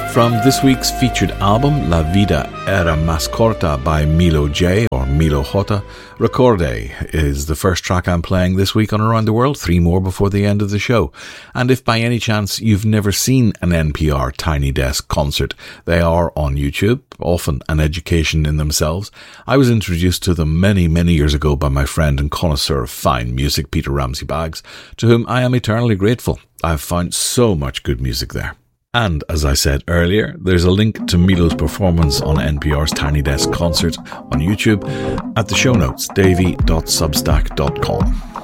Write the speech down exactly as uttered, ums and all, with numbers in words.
From this week's featured album, La Vida Era Más Corta by Milo J, or Milo J, Recorde is the first track I'm playing this week on Around the World, three more before the end of the show. And if by any chance you've never seen an N P R Tiny Desk concert, they are on YouTube, often an education in themselves. I was introduced to them many, many years ago by my friend and connoisseur of fine music, Peter Ramsey Baggs, to whom I am eternally grateful. I've found so much good music there. And as I said earlier, there's a link to Milo's performance on N P R's Tiny Desk concert on YouTube at the show notes, davey dot substack dot com.